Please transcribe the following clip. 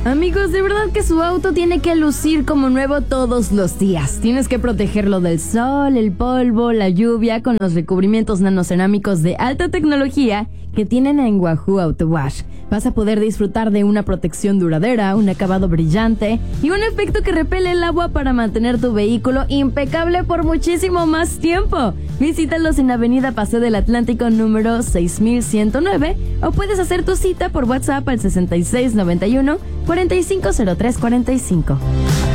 Amigos, de verdad que su auto tiene que lucir como nuevo todos los días. Tienes que protegerlo del sol, el polvo, la lluvia con los recubrimientos nanocerámicos de alta tecnología que tienen en Wahoo Auto Wash. Vas a poder disfrutar de una protección duradera, un acabado brillante y un efecto que repele el agua para mantener tu vehículo impecable por muchísimo más tiempo. Visítalos en Avenida Paseo del Atlántico número 6109 o puedes hacer tu cita por WhatsApp al 6691 450345.